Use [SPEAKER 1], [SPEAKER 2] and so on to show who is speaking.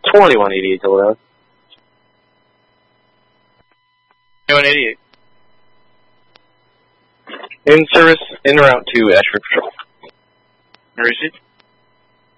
[SPEAKER 1] 2188 Toledo.
[SPEAKER 2] 2188.
[SPEAKER 1] In service, en route to Ashford Patrol.
[SPEAKER 2] Where is it?